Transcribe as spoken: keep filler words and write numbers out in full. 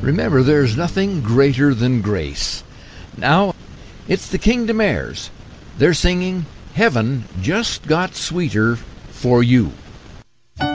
Remember, there's nothing greater than grace. Now, it's the Kingdom Airs. They're singing Heaven Just Got Sweeter for You.